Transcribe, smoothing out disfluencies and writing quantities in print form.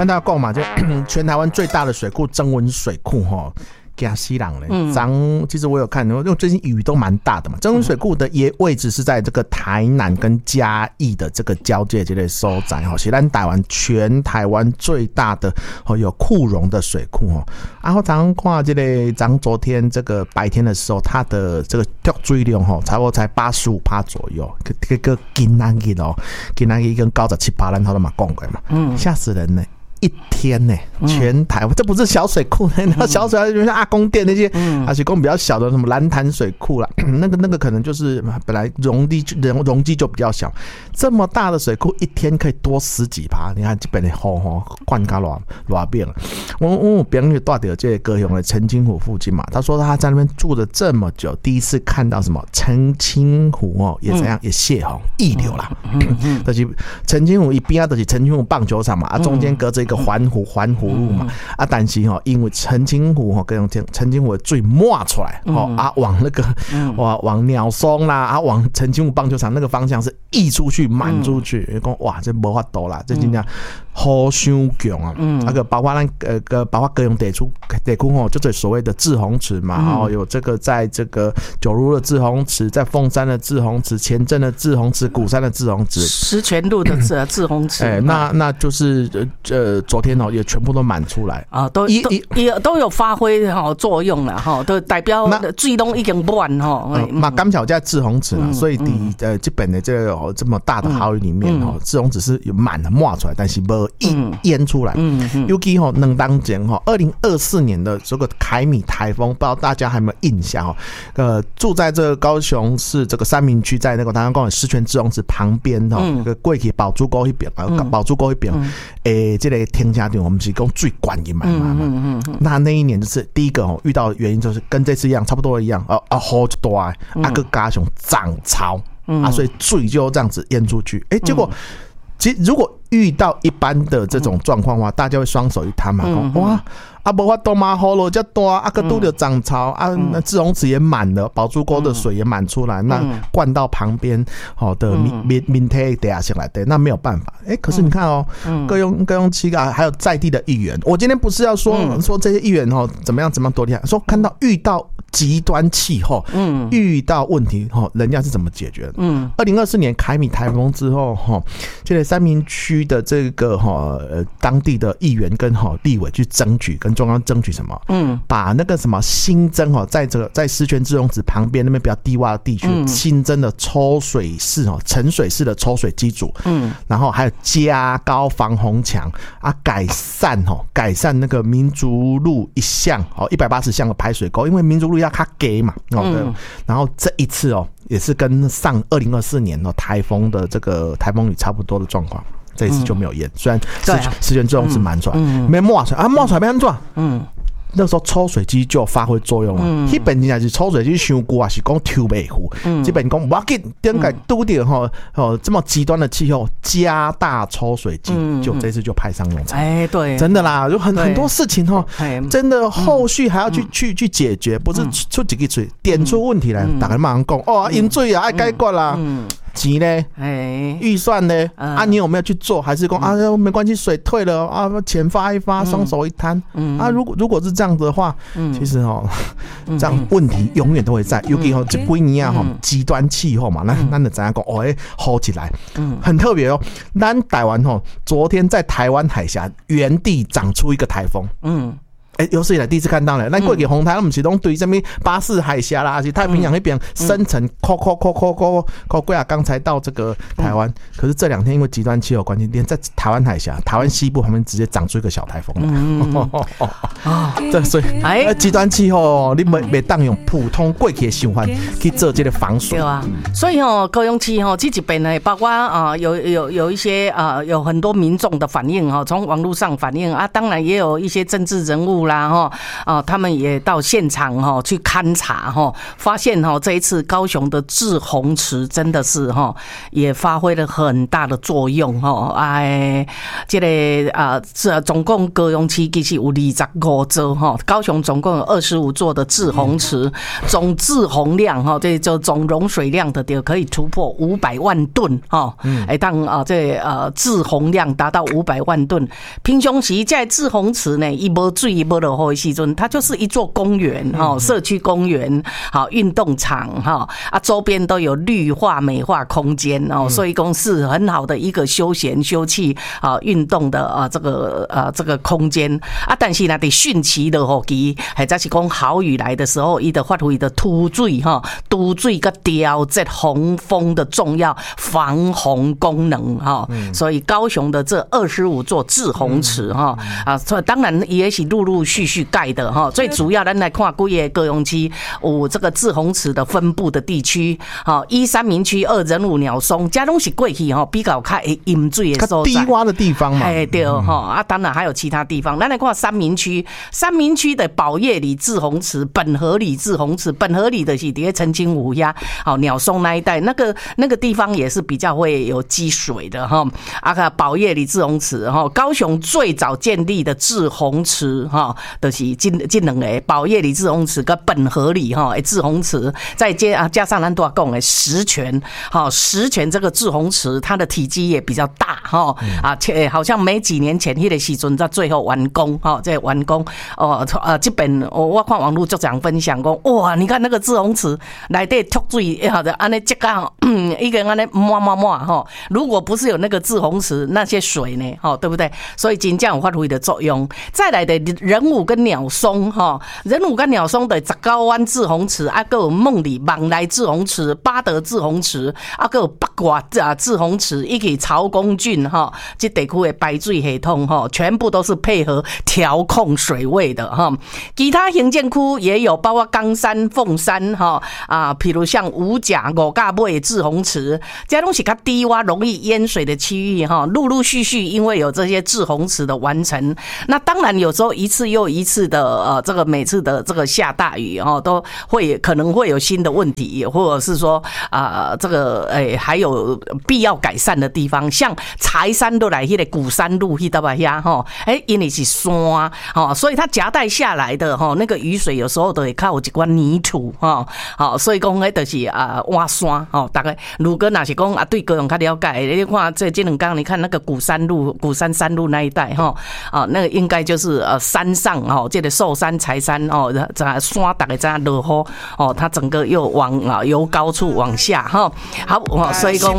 跟大家讲嘛，就全台湾最大的水库曾文水库哈。加西朗嘞，其实我有看，因为最近雨都蛮大的嘛。曾文水库的位置是在这个台南跟嘉义的这个交界这类所在哈，是咱全台湾最大的有库容的水库哦。然后常看这个，昨天这个白天的时候，它的这个掉水量哈，差不多才85%左右。这个今仔日跟97%，咱头都嘛讲过嘛，吓死人呢。一天呢，全台这不是小水库，那小水库就像阿公店那些，而且比较小的什么蓝潭水库啦，那个可能就是本来容积就比较小，这么大的水库一天可以多10几%，你看这边的灌咖多变了。我朋友住在这个高雄的澄清湖附近嘛，他说他在那边住了这么久，第一次看到什么澄清湖哦，也怎样也泄洪溢流啦，就是澄清湖一边就是澄清湖棒球场嘛，中间隔着一个环湖路嘛，但是因为澄清湖跟澄清湖的水冒出来，往那个往鸟松啦，往澄清湖棒球场那个方向是溢出去满出去，讲哇这没法度啦，这真的好伤强啊！那个包括包括高雄地区就是所谓的滞洪池嘛，有这个在这个九如的滞洪池，在凤山的滞洪池，前镇的滞洪池，鼓山的滞洪池， 石泉路的滞洪池， 那就是昨天也全部都满出来啊，都有发挥作用了哈，都代表水都已经满哈。 嘛，刚巧在滞洪池嘛，所以这本的这么大的豪雨里面滞洪池是有满的冒出来，但是没淹出来。尤其两当前2024年的这个凯米台风，不知道大家还有没有印象住在这个高雄市这个三民区，在那个刚刚讲的石泉滞洪池旁边过去宝珠沟那边，宝珠沟那边，这个停车场我们是讲最管的嘛。那一年就是第一个遇到的原因，就是跟这次一样，差不多一样，雨就大，个加上涨潮所以水就这样子淹出去。结果其实如果遇到一般的这种状况的话，大家会双手一摊嘛，哇没法度嘛，雨落这大个都有涨潮那滞洪池也满了，宝珠沟的水也满出来，那灌到旁边的民体底下来的，那没有办法。可是你看各用七个还有在地的议员，我今天不是要说这些议员怎么样多厉害，说看到遇到极端气候，遇到问题人家是怎么解决的。2024年凯米台风之后这个三民区的这个当地的议员跟立委去争取，跟中央争取什么？把那个什么新增在石泉滞洪池旁边那边比较低洼的地区新增的抽水式沉水式的抽水机组，然后还有加高防洪墙改善那个民族路一项180项的排水沟，因为民族路要较低嘛，然后这一次也是跟上2024年台风的这个台风雨差不多的状况，这一次就没有淹，虽然石泉滞洪池满出来，没冒出来冒出来要怎么？那时候抽水机就发挥作用了。那本来是抽水机伤久，还是讲抽不好？这边讲不要紧，点解拄到这么极端的气候，加大抽水机，就这次就派上用场。 对， 真的啦，有很多事情真的后续还要去解决，不是出几个水点出问题来，大家马上讲淹水啊，要解决啦。钱呢？预算呢？你有没有去做？还是说没关系，水退了钱发一发，双手一摊如果是这样子的话，其实这样问题永远都会在。尤其这几年极端气候嘛，那就怎样讲好起来，很特别咱台湾昨天在台湾海峡原地长出一个台风，有史以来第一次看到了。那过去红台，我们是拢对什么巴士海峡啦，还是太平洋那边深层过啊，刚才到这个台湾。可是这2天因为极端气候关系，连在台湾海峡、台湾西部旁边直接长出一个小台风。所以极端气候你没当用普通过去的想法去做这个防水。 对啊，所以高雄市这几边呢，包括有一些有很多民众的反应从网络上反应当然也有一些政治人物啦哈他们也到现场哈去勘察哈，发现哈这一次高雄的滞洪池真的是哈也发挥了很大的作用哈。哎，这个总共高雄市其实有25座哈，高雄总共有25座的滞洪池，总滞洪量哈，这就总容水量的就可以突破500万吨哈。当这滞洪量达到500万吨，平常时在滞洪池呢，一没水没落雨的时阵，它就是一座公园哈，社区公园好运动场哈周边都有绿化美化空间哦，所以公是很好的一个休闲休憩运动的这个空间但是呢，在汛期的雨期，或者是讲豪雨来的时候，它的发挥的突水哈，督水跟调节洪峰的重要防洪功能哈，所以高雄的这25座滞洪池哈当然也是陆陆续续盖的哈。最主要咱来看几个高雄区有这个滞洪池的分布的地区，一三民区、二仁武鸟松，这拢是过去比较较淹水的所在， 低洼的地方嘛。 对当然还有其他地方。咱来看三民区，三民区的宝业里滞洪池、本河里滞洪池，本河里的是在澄清湖呀、鸟松那一带，那个地方也是比较会有积水的哈。宝业里滞洪池高雄最早建立的滞洪池就是这两个宝业里滞洪池跟本河里滞洪池，再加上咱都要讲的石泉石泉这个滞洪池，它的体积也比较大好像没几年前那个时阵在最后完工在完工这边我看网络就这样分享说，哇，你看那个滞洪池内底脱水安尼这个一个安尼满如果不是有那个滞洪池那些水呢对不对？所以真正有发挥的作用。再来的仁武跟鸟松仁武跟鸟松的19湾滞洪池还有梦里芒来滞洪池、八德滞洪池还有八卦滞洪池以及曹公郡这地区的排水系统全部都是配合调控水位的其他行政区也有，包括冈山、凤山比如像五甲、五甲尾滞洪池，这都是较低洼容易淹水的区域陆陆续续因为有这些滞洪池的完成，那当然有时候一次又一次的这个每次的这个下大雨都会可能会有新的问题，或者是说这个还有必要改善的地方，像柴山都来那个鼓山路那边因为是山所以它夹带下来的那个雨水有时候都会靠有一块泥土所以讲那就是挖山大概如果那是讲对高雄较了解，你看这两天你看那个鼓山山路那一带那个应该就是山上这个寿山、柴山山大概在落雨它整个又往由高处往下好，所以讲